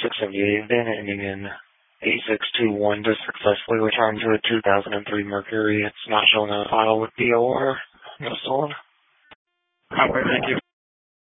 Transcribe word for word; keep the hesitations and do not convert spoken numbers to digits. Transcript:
six seventy-eight, VIN ending in eight six two one, to successfully return to a two thousand three Mercury. It's not showing a file with D O R. No stolen. Okay, thank you.